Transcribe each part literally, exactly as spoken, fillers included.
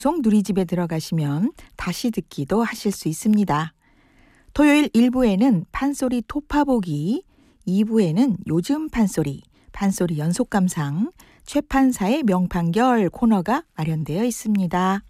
송 누리집에 들어가시면 다시 듣기도 하실 수 있습니다. 토요일 일 부에는 판소리 토파보기, 이 부에는 요즘 판소리, 판소리 연속감상, 최판사의 명판결 코너가 마련되어 있습니다.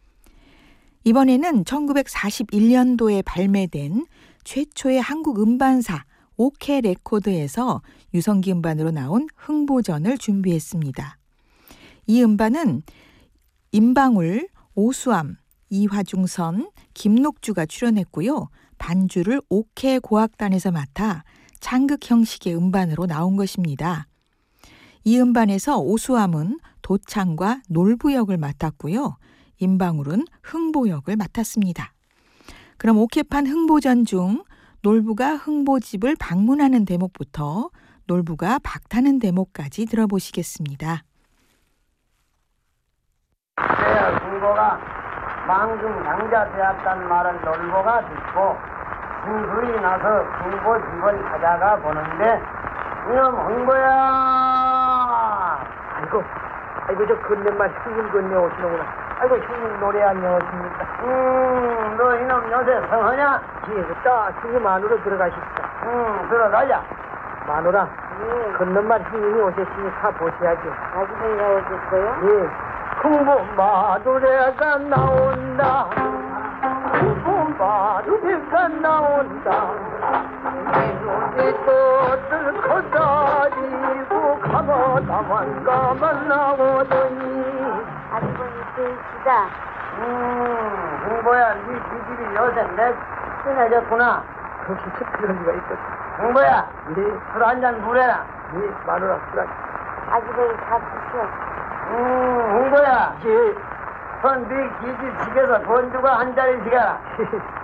이번에는 천구백사십일 년도에 발매된 최초의 한국 음반사 오케 레코드에서 유성기 음반으로 나온 흥보전을 준비했습니다. 이 음반은 임방울, 오수암, 이화중선, 김록주가 출연했고요. 반주를 오케 고악단에서 맡아 창극 형식의 음반으로 나온 것입니다. 이 음반에서 오수암은 도창과 놀부 역을 맡았고요. 임방울은 흥보 역을 맡았습니다. 그럼 오케판 흥보전 중 놀부가 흥보집을 방문하는 대목부터 놀부가 박타는 대목까지 들어보시겠습니다. 그래야 흥보가 망중 장자되었단 말을 놀보가 듣고 진술이 나서 흥보집을 찾아가 보는데 이놈 흥보야. 아이고, 아이고 저 건넨말 형님 건네 오시는구나. 아이고 형님 노래 안녕하십니까? 음, 너 이놈 요새 성하냐? 예, 딱 형님 안으로 들어가십시다. 음, 들어가자. 마누라, 예. 건넨말 형님이 오셨으니까 보셔야죠. 아주머니가 오셨어요? 예, 흥보 마누라가 나온다. 흥보 마누라가 나온다. 이놈이 또들 커다리고 가만 가만 나오더니. 아주머니 계시다. 음, 흥보야, 네 기집이 요새 내 친해졌구나. 혹시 특별한 일가 있겠어? 흥보야, 예, 술 한잔 부래라. 예, 마누라 술한. 아주머니 다 드셔. 음, 흥보야, 예, 선네 기집 집에서 건주가 한 자리 시가라.